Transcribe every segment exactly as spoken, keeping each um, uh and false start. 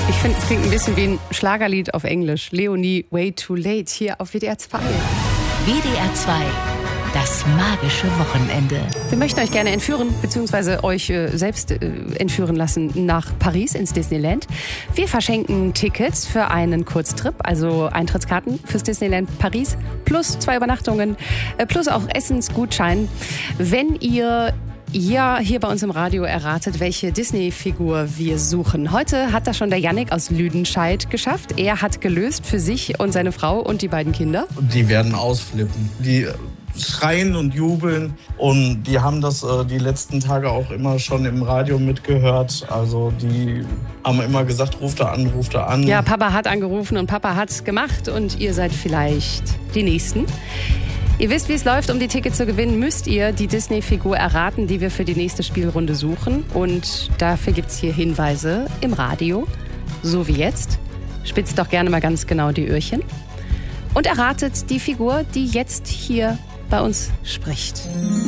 Ich finde, es klingt ein bisschen wie ein Schlagerlied auf Englisch. Leonie, Way Too Late, hier auf W D R zwei. W D R zwei, das magische Wochenende. Wir möchten euch gerne entführen, beziehungsweise euch äh, selbst äh, entführen lassen nach Paris ins Disneyland. Wir verschenken Tickets für einen Kurztrip, also Eintrittskarten fürs Disneyland Paris, plus zwei Übernachtungen, äh, plus auch Essensgutschein. Wenn ihr ja hier bei uns im Radio erratet, welche Disney-Figur wir suchen. Heute hat das schon der Yannick aus Lüdenscheid geschafft. Er hat gelöst für sich und seine Frau und die beiden Kinder. Die werden ausflippen. Die schreien und jubeln und die haben das äh, die letzten Tage auch immer schon im Radio mitgehört. Also die haben immer gesagt, ruft er an, ruft er an. Ja, Papa hat angerufen und Papa hat's gemacht und ihr seid vielleicht die Nächsten. Ihr wisst, wie es läuft. Um die Tickets zu gewinnen, müsst ihr die Disney-Figur erraten, die wir für die nächste Spielrunde suchen. Und dafür gibt's hier Hinweise im Radio, so wie jetzt. Spitzt doch gerne mal ganz genau die Öhrchen. Und erratet die Figur, die jetzt hier bei uns spricht.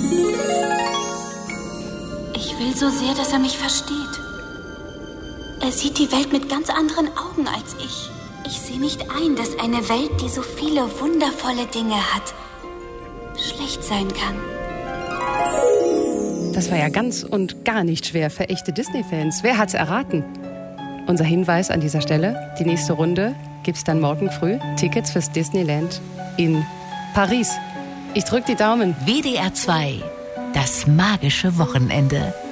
Ich will so sehr, dass er mich versteht. Er sieht die Welt mit ganz anderen Augen als ich. Ich sehe nicht ein, dass eine Welt, die so viele wundervolle Dinge hat, schlecht sein kann. Das war ja ganz und gar nicht schwer für echte Disney-Fans. Wer hat's erraten? Unser Hinweis an dieser Stelle, die nächste Runde gibt's dann morgen früh. Tickets fürs Disneyland in Paris. Ich drück die Daumen. W D R zwei, das magische Wochenende.